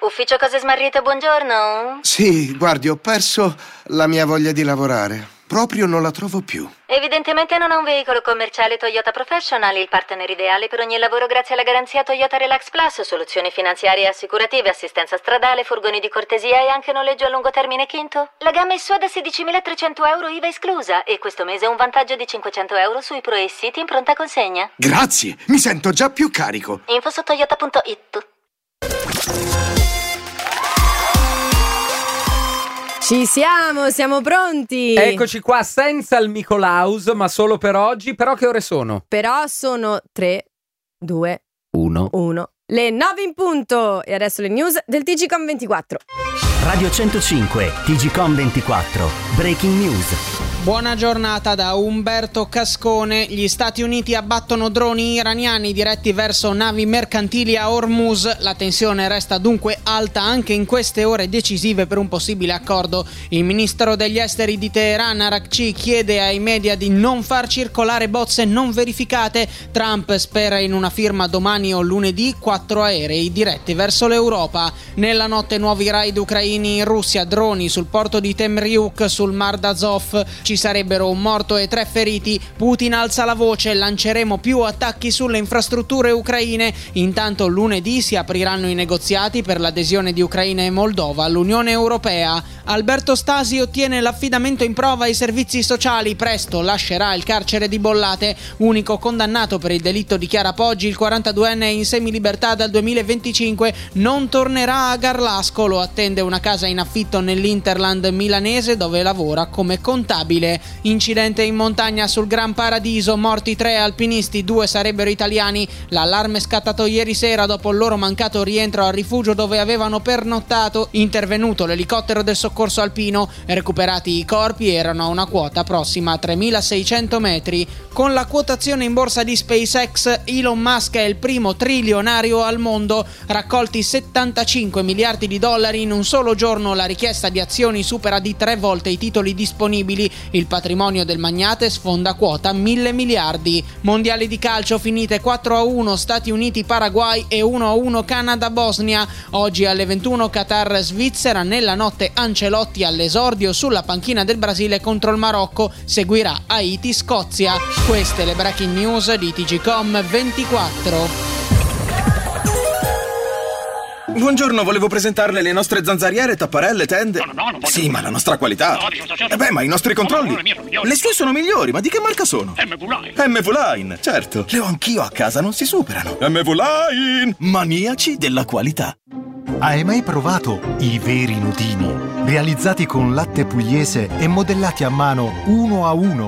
Ufficio cose smarrite, buongiorno. Sì, guardi, ho perso la mia voglia di lavorare. Proprio non la trovo più. Evidentemente non ha un veicolo commerciale Toyota Professional, il partner ideale per ogni lavoro grazie alla garanzia Toyota Relax Plus, soluzioni finanziarie e assicurative, assistenza stradale, furgoni di cortesia e anche noleggio a lungo termine Quinto. La gamma è sua da 16.300 euro IVA esclusa e questo mese un vantaggio di 500 euro sui Pro e City in pronta consegna. Grazie, mi sento già più carico. Info su toyota.it. Ci siamo pronti. Eccoci qua senza il Nicolaus, ma solo per oggi. Però che ore sono? Però sono 3, 2, 1. Le 9 in punto. E adesso le news del TGcom 24. Radio 105, TGcom 24, Breaking News. Buona giornata da Umberto Cascone. Gli Stati Uniti abbattono droni iraniani diretti verso navi mercantili a Hormuz. La tensione resta dunque alta anche in queste ore decisive per un possibile accordo. Il ministro degli esteri di Teheran, Arakci, chiede ai media di non far circolare bozze non verificate. Trump spera in una firma domani o lunedì 4 aerei diretti verso l'Europa. Nella notte nuovi raid ucraini in Russia, droni sul porto di Temryuk sul Mar d'Azov. Ci sarebbero un morto e 3 feriti. Putin alza la voce: lanceremo più attacchi sulle infrastrutture ucraine. Intanto lunedì si apriranno i negoziati per l'adesione di Ucraina e Moldova all'Unione Europea. Alberto Stasi ottiene l'affidamento in prova ai servizi sociali. Presto lascerà il carcere di Bollate. Unico condannato per il delitto di Chiara Poggi, il 42enne è in semilibertà dal 2025. Non tornerà a Garlasco. Lo attende una casa in affitto nell'Interland milanese dove lavora come contabile. Incidente in montagna sul Gran Paradiso, morti 3 alpinisti, 2 sarebbero italiani. L'allarme è scattato ieri sera dopo il loro mancato rientro al rifugio dove avevano pernottato. Intervenuto l'elicottero del soccorso alpino, recuperati i corpi, erano a una quota prossima a 3.600 metri. Con la quotazione in borsa di SpaceX, Elon Musk è il primo trilionario al mondo, raccolti 75 miliardi di dollari in un solo giorno. La richiesta di azioni supera di 3 volte i titoli disponibili. Il patrimonio del magnate sfonda quota 1.000 miliardi. Mondiali di calcio finite 4-1 Stati Uniti-Paraguay e 1-1 Canada-Bosnia. Oggi alle 21 Qatar-Svizzera. Nella notte Ancelotti all'esordio sulla panchina del Brasile contro il Marocco. Seguirà Haiti-Scozia. Queste le breaking news di TGcom 24. Buongiorno, volevo presentarle le nostre zanzariere, tapparelle, tende. No, non voglio. Sì, ma la nostra qualità. Ma i nostri controlli. Sono migliori. Le sue sono migliori, ma di che marca sono? MV Line, certo. Le ho anch'io a casa, non si superano. MV Line, maniaci della qualità. Hai mai provato i veri nudini? Realizzati con latte pugliese e modellati a mano 1 a 1